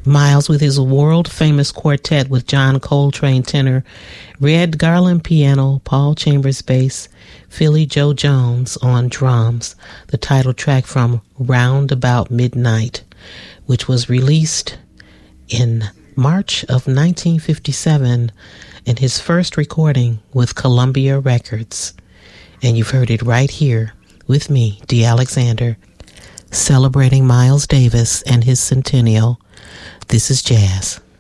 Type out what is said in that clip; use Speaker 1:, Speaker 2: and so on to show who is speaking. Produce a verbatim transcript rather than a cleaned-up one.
Speaker 1: Miles with his world-famous quartet with John Coltrane tenor, Red Garland piano, Paul Chambers bass, Philly Joe Jones on drums, the title track from Round About Midnight, which was released in March of nineteen fifty-seven in his first recording with Columbia Records. And you've heard it right here with me, Dee Alexander, celebrating Miles Davis and his centennial. This is jazz.